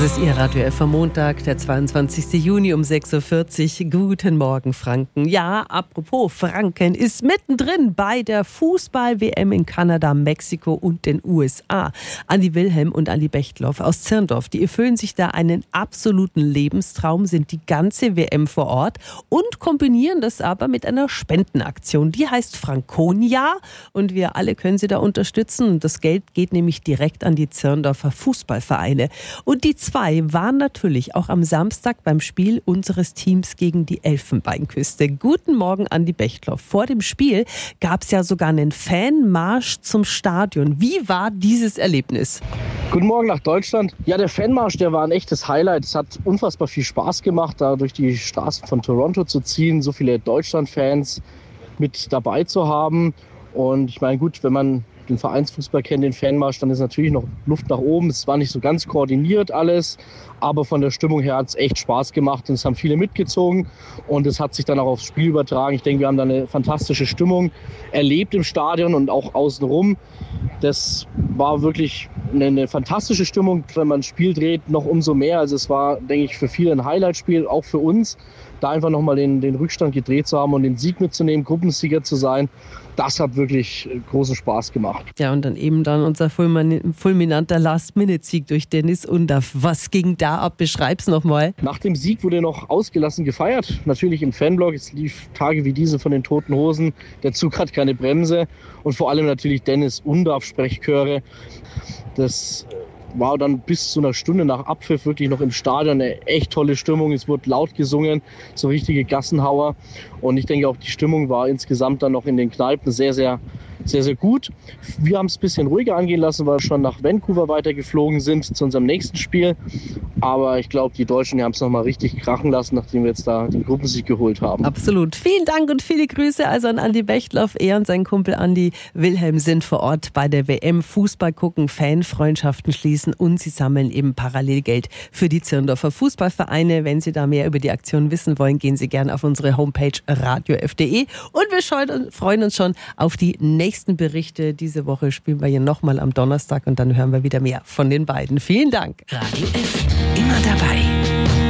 Das ist Ihr Radio F am Montag, der 22. Juni um 6.40 Uhr. Guten Morgen, Franken. Ja, apropos, Franken ist mittendrin bei der Fußball-WM in Kanada, Mexiko und den USA. Andi Wilhelm und Andi Bechtloff aus Zirndorf, die erfüllen sich da einen absoluten Lebenstraum, sind die ganze WM vor Ort und kombinieren das aber mit einer Spendenaktion. Die heißt Franconia und wir alle können sie da unterstützen. Das Geld geht nämlich direkt an die Zirndorfer Fußballvereine. Und die zwei waren natürlich auch am Samstag beim Spiel unseres Teams gegen die Elfenbeinküste. Guten Morgen, Andi Bechtloff. Vor dem Spiel gab es ja sogar einen Fanmarsch zum Stadion. Wie war dieses Erlebnis? Guten Morgen nach Deutschland. Ja, der Fanmarsch, der war ein echtes Highlight. Es hat unfassbar viel Spaß gemacht, da durch die Straßen von Toronto zu ziehen, so viele Deutschland-Fans mit dabei zu haben. Und ich meine, gut, wenn man den Vereinsfußball kennt, den Fanmarsch, dann ist natürlich noch Luft nach oben. Es war nicht so ganz koordiniert alles, aber von der Stimmung her hat es echt Spaß gemacht und es haben viele mitgezogen und es hat sich dann auch aufs Spiel übertragen. Ich denke, wir haben da eine fantastische Stimmung erlebt im Stadion und auch außenrum. Das war wirklich eine fantastische Stimmung. Wenn man ein Spiel dreht, noch umso mehr. Also es war, denke ich, für viele ein Highlight-Spiel, auch für uns, da einfach nochmal den Rückstand gedreht zu haben und den Sieg mitzunehmen, Gruppensieger zu sein. Das hat wirklich großen Spaß gemacht. Ja, und dann eben unser fulminanter Last-Minute-Sieg durch Dennis Undaff. Was ging da ab? Beschreib's nochmal. Nach dem Sieg wurde noch ausgelassen gefeiert. Natürlich im Fanblock. Es lief Tage wie diese von den Toten Hosen. Der Zug hat keine Bremse. Und vor allem natürlich Dennis Undaff Sprechchöre. Das war dann bis zu einer Stunde nach Abpfiff wirklich noch im Stadion eine echt tolle Stimmung. Es wurde laut gesungen, so richtige Gassenhauer. Und ich denke auch, die Stimmung war insgesamt dann noch in den Kneipen sehr, sehr, sehr, sehr gut. Wir haben es ein bisschen ruhiger angehen lassen, weil wir schon nach Vancouver weitergeflogen sind zu unserem nächsten Spiel. Aber ich glaube, die Deutschen, die haben es nochmal richtig krachen lassen, nachdem wir jetzt da den Gruppensieg geholt haben. Absolut. Vielen Dank und viele Grüße also an Andi Bechtloff. Er und sein Kumpel Andi Wilhelm sind vor Ort bei der WM. Fußball gucken, Fanfreundschaften schließen und sie sammeln eben parallel Geld für die Zirndorfer Fußballvereine. Wenn Sie da mehr über die Aktion wissen wollen, gehen Sie gerne auf unsere Homepage radiof.de. Und wir freuen uns schon auf die nächsten Berichte. Diese Woche spielen wir hier nochmal am Donnerstag und dann hören wir wieder mehr von den beiden. Vielen Dank. Radio F. Immer dabei.